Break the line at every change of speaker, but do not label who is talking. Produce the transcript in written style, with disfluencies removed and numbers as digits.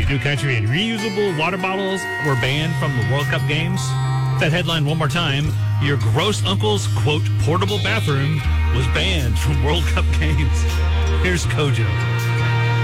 country. New country and reusable water bottles were banned from the World Cup games. That headline one more time. Your gross uncle's, quote, portable bathroom was banned from World Cup games. Here's Kojo.